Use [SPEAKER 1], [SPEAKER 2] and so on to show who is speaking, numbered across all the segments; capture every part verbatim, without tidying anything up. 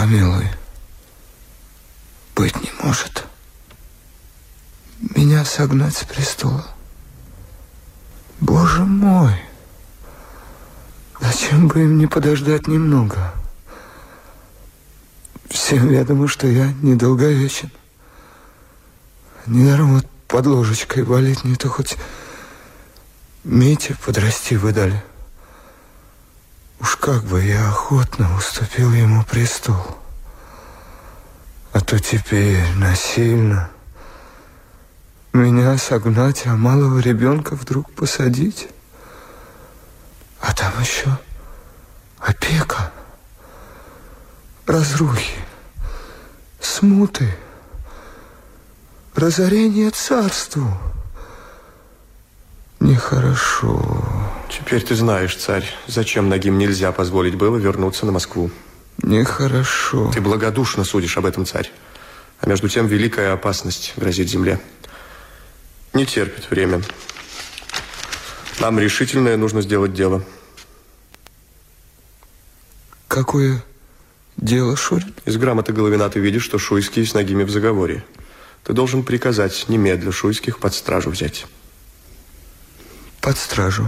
[SPEAKER 1] помилуй. Быть не может. Меня согнать с престола. Боже мой! Зачем бы им не подождать немного? Всем ведомо, что я недолговечен. Недаром вот под ложечкой болит, не то хоть Мите подрасти вы дали. Уж как бы я охотно уступил ему престол. А то теперь насильно меня согнать, а малого ребенка вдруг посадить. А там еще опека, разрухи, смуты, разорение царству. Нехорошо.
[SPEAKER 2] Теперь ты знаешь, царь, зачем Нагим нельзя позволить было вернуться на Москву.
[SPEAKER 1] Нехорошо.
[SPEAKER 2] Ты благодушно судишь об этом, царь. А между тем великая опасность грозит земле. Не терпит время. Нам решительное нужно сделать дело.
[SPEAKER 1] Какое дело, Шурин?
[SPEAKER 2] Из грамоты Головина ты видишь, что шуйские с Нагими в заговоре. Ты должен приказать немедля шуйских под стражу взять.
[SPEAKER 1] Под стражу?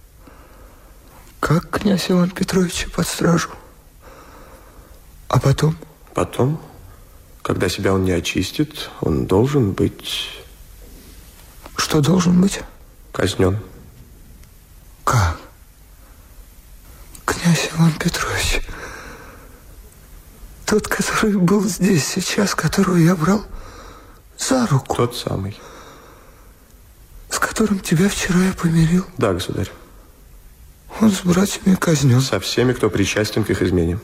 [SPEAKER 1] Как князь Иван Петрович под стражу? А потом?
[SPEAKER 2] Потом, когда себя он не очистит, он должен быть...
[SPEAKER 1] Что должен быть?
[SPEAKER 2] Казнен.
[SPEAKER 1] Как? Князь Иван Петрович, тот, который был здесь сейчас, которого я брал за руку.
[SPEAKER 2] Тот самый.
[SPEAKER 1] С которым тебя вчера я помирил?
[SPEAKER 2] Да, государь.
[SPEAKER 1] Он с братьями казнен.
[SPEAKER 2] Со всеми, кто причастен к их измене.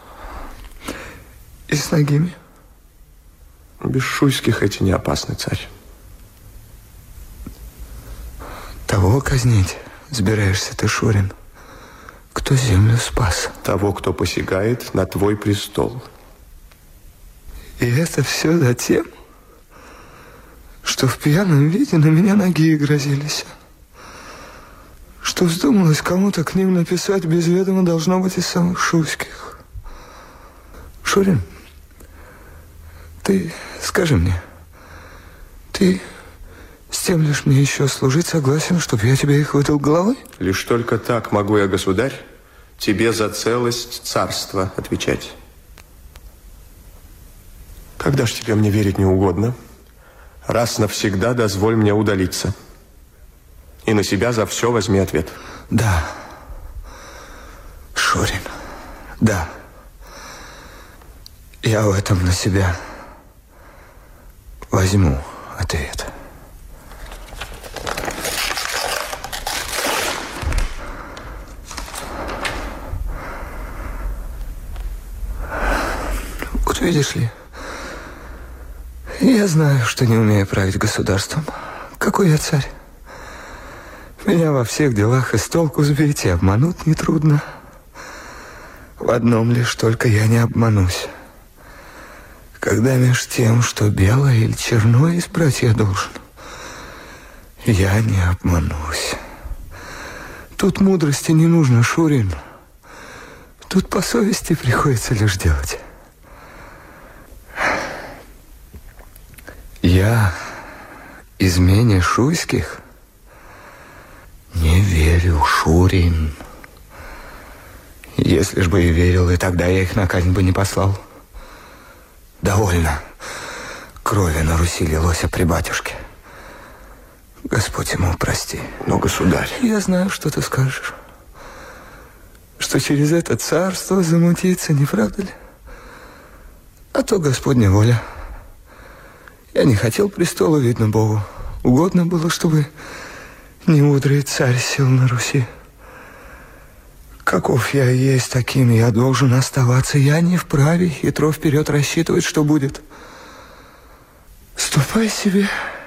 [SPEAKER 1] И с Нагими?
[SPEAKER 2] Без шуйских эти не опасны, царь.
[SPEAKER 1] Того казнить собираешься ты, Шурин, кто землю спас.
[SPEAKER 2] Того, кто посягает на твой престол.
[SPEAKER 1] И это все за тем, что в пьяном виде на меня ноги грозились. Что вздумалось кому-то к ним написать без ведома должно быть из самых шуйских. Шурин, ты скажи мне, ты с тем лишь мне еще служить согласен, чтобы я тебе их выдал головой?
[SPEAKER 2] Лишь только так могу я, государь, тебе за целость царства отвечать. Когда ж тебе мне верить не угодно, раз навсегда дозволь мне удалиться. И на себя за все возьми ответ.
[SPEAKER 1] Да, Шурин, да. Я в этом на себя возьму ответ. Вот видишь ли, я знаю, что не умею править государством. Какой я царь? Меня во всех делах из толку сбить и обмануть нетрудно. В одном лишь только я не обманусь. Когда меж тем, что белое или черное избрать я должен, я не обманусь. Тут мудрости не нужно, Шурин. Тут по совести приходится лишь делать. Я измене шуйских не верю, Шурин. Если ж бы и верил, и тогда я их на казнь бы не послал. Довольно крови на Руси лилось при батюшке. Господь ему прости.
[SPEAKER 2] Но, государь...
[SPEAKER 1] Я знаю, что ты скажешь. Что через это царство замутится, не правда ли? А то Господня воля. Я не хотел престола, видно Богу. Угодно было, чтобы немудрый царь сел на Руси. Каков я есть, таким я должен оставаться. Я не вправе хитро вперед рассчитывать, что будет. Ступай себе.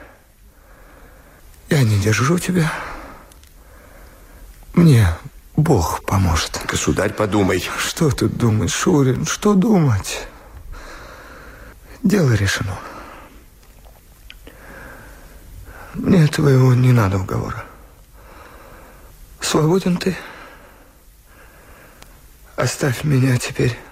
[SPEAKER 1] Я не держу тебя. Мне Бог поможет.
[SPEAKER 2] Государь, подумай.
[SPEAKER 1] Что тут думать, Шурин? Что думать? Дело решено. Мне твоего не надо уговора. Свободен ты. Оставь меня теперь